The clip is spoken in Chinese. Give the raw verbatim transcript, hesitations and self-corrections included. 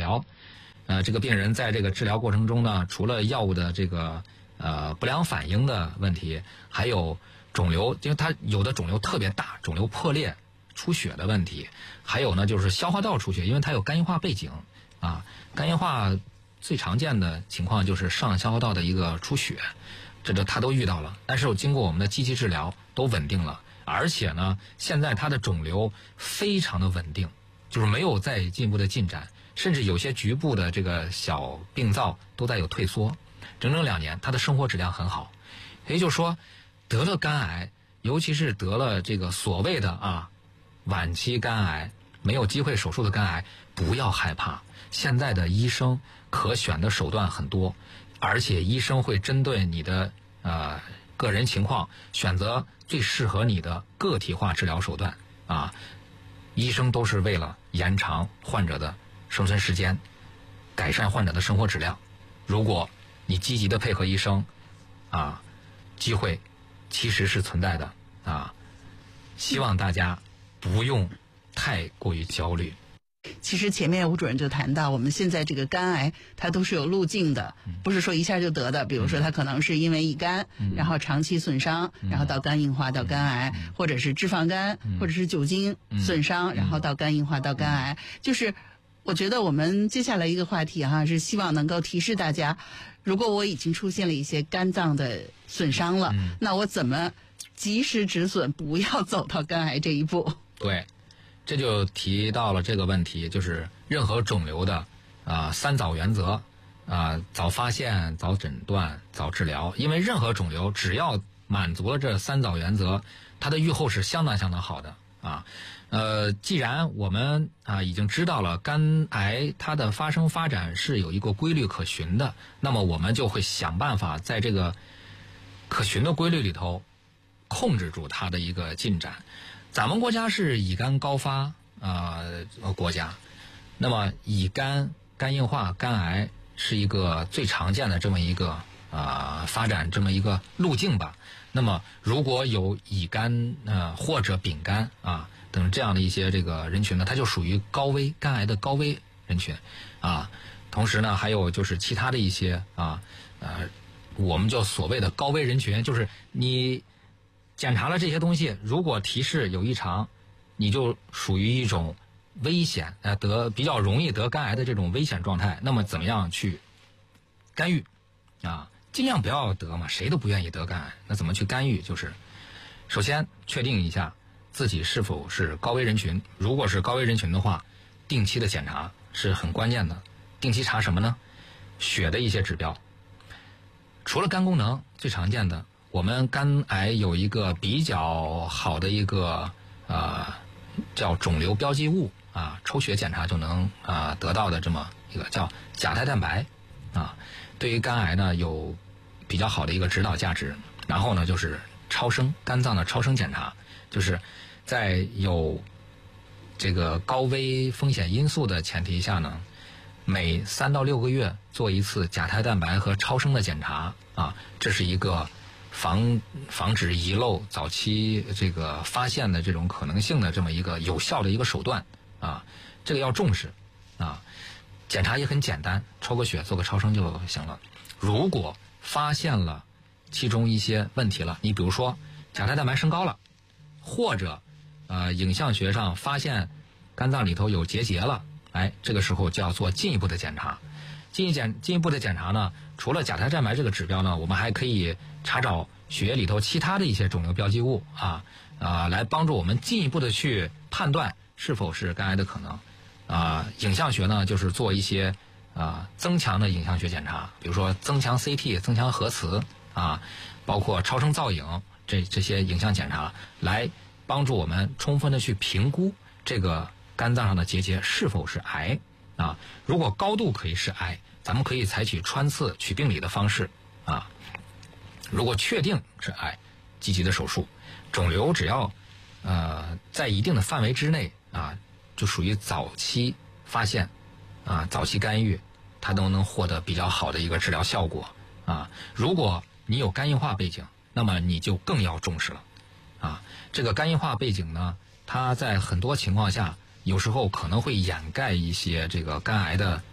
疗。呃，这个病人在这个治疗过程中呢，除了药物的这个呃不良反应的问题，还有肿瘤，因为它有的肿瘤特别大，肿瘤破裂出血的问题，还有呢就是消化道出血，因为它有肝硬化背景啊。肝硬化最常见的情况就是上消化道的一个出血，这就他都遇到了，但是经过我们的积极治疗都稳定了，而且呢现在他的肿瘤非常的稳定，就是没有再进一步的进展，甚至有些局部的这个小病灶都在有退缩，整整两年他的生活质量很好。也就是说得了肝癌，尤其是得了这个所谓的啊晚期肝癌，没有机会手术的肝癌，不要害怕，现在的医生可选的手段很多，而且医生会针对你的呃个人情况选择最适合你的个体化治疗手段啊。医生都是为了延长患者的生存时间，改善患者的生活质量。如果你积极的配合医生啊，机会其实是存在的啊。希望大家不用太过于焦虑。 其实前面吴主任就谈到，我们现在这个肝癌它都是有路径的，不是说一下就得的。比如说它可能是因为乙肝，然后长期损伤，然后到肝硬化到肝癌，或者是脂肪肝，或者是酒精损伤，然后到肝硬化到肝癌。就是我觉得我们接下来一个话题哈，是希望能够提示大家，如果我已经出现了一些肝脏的损伤了，那我怎么及时止损，不要走到肝癌这一步。 对，这就提到了这个问题，就是任何肿瘤的啊、呃、三早原则啊、呃，早发现、早诊断、早治疗。因为任何肿瘤只要满足了这三早原则，它的预后是相当相当好的啊。呃，既然我们啊、呃、已经知道了肝癌它的发生发展是有一个规律可循的，那么我们就会想办法在这个可循的规律里头控制住它的一个进展。咱们国家是乙肝高发啊、呃、国家，那么乙肝、肝硬化、肝癌是一个最常见的这么一个啊、呃、发展这么一个路径吧。那么如果有乙肝呃或者丙肝啊等这样的一些这个人群呢，它就属于高危肝癌的高危人群啊。同时呢，还有就是其他的一些啊呃我们叫所谓的高危人群，就是你检查了这些东西，如果提示有异常，你就属于一种危险，呃，得比较容易得肝癌的这种危险状态。那么怎么样去干预啊？尽量不要得嘛，谁都不愿意得肝癌。那怎么去干预？就是首先确定一下自己是否是高危人群。如果是高危人群的话，定期的检查是很关键的。定期查什么呢？血的一些指标。除了肝功能，最常见的，我们肝癌有一个比较好的一个呃叫肿瘤标记物啊，抽血检查就能啊得到的这么一个叫甲胎蛋白啊，对于肝癌呢有比较好的一个指导价值。然后呢就是超声，肝脏的超声检查，就是在有这个高危风险因素的前提下呢，每三到六个月做一次甲胎蛋白和超声的检查啊，这是一个防防止遗漏、早期这个发现的这种可能性的这么一个有效的一个手段啊，这个要重视啊。检查也很简单，抽个血做个超声就行了。如果发现了其中一些问题了，你比如说甲胎蛋白升高了，或者呃影像学上发现肝脏里头有结节了，哎，这个时候就要做进一步的检查。进一检进一步的检查呢，除了甲胎蛋白这个指标呢，我们还可以查找血液里头其他的一些肿瘤标记物啊啊，来帮助我们进一步的去判断是否是肝癌的可能啊。影像学呢，就是做一些啊增强的影像学检查，比如说增强 C T、增强核磁啊，包括超声造影这这些影像检查，来帮助我们充分的去评估这个肝脏上的结节是否是癌啊。如果高度可以是癌，咱们可以采取穿刺取病理的方式啊。如果确定是癌，积极的手术。肿瘤只要呃在一定的范围之内啊，就属于早期发现啊，早期干预，它都能获得比较好的一个治疗效果啊。如果你有肝硬化背景，那么你就更要重视了啊。这个肝硬化背景呢，它在很多情况下有时候可能会掩盖一些这个肝癌的